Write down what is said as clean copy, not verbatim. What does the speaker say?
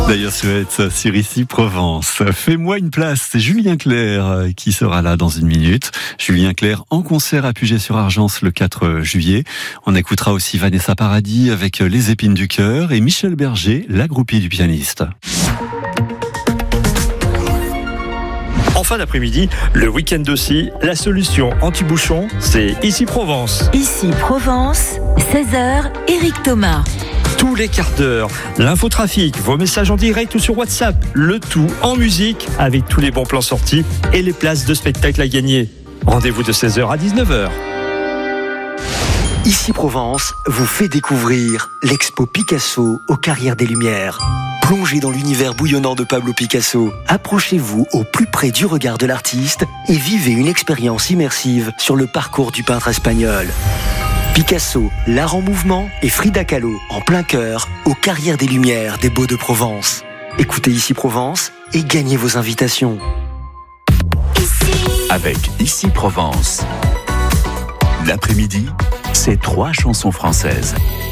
D'ailleurs, Suette sur Ici Provence. Fais-moi une place, c'est Julien Clerc qui sera là dans une minute. Julien Clerc en concert à Puget-sur-Argence le 4 juillet. On écoutera aussi Vanessa Paradis avec Les Épines du Cœur et Michel Berger, la groupie du pianiste. En fin d'après-midi, le week-end aussi, la solution anti-bouchon, c'est Ici Provence. Ici Provence, 16h, Éric Thomas. Tous les quarts d'heure, l'infotrafic, vos messages en direct ou sur WhatsApp, le tout en musique avec tous les bons plans sortis et les places de spectacle à gagner. Rendez-vous de 16h à 19h. Ici Provence vous fait découvrir l'expo Picasso aux Carrières des Lumières. Plongez dans l'univers bouillonnant de Pablo Picasso. Approchez-vous au plus près du regard de l'artiste et vivez une expérience immersive sur le parcours du peintre espagnol. Picasso, l'art en mouvement et Frida Kahlo en plein cœur aux Carrières des Lumières des Baux-de-Provence. Écoutez Ici Provence et gagnez vos invitations. Avec Ici Provence, l'après-midi, c'est 3 chansons françaises.